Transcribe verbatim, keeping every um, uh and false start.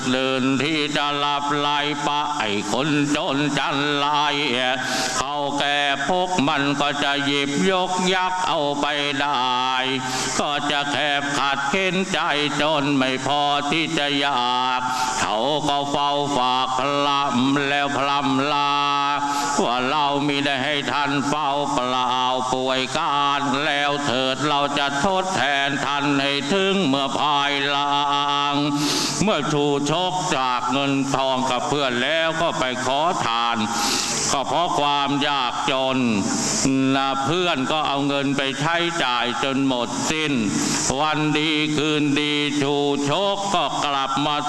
เดินที่จะหลับไหลไปคนจนจันไรเขาแก่พกมันก็จะหยิบยกยักเอาไปได้ก็จะแคบขัดเข็นใจจนไม่พอที่จะอยากเขาก็เฝ้าฝากพลัมแล้วพลัมลาว่าเรามิได้ให้ท่านเฝ้าเปล่าป่วยการแล้วเถิดเราจะทดแทนท่านให้ถึงเมื่อภายหลังเมื่อถูกชกจากเงินทองกับเพื่อนแล้วก็ไปขอทานก็เพราะความยากจนนะเพื่อนก็เอาเงินไปใช้จ่ายจนหมดสิ้นวันดีคืนดีถูกชกก็กลับมา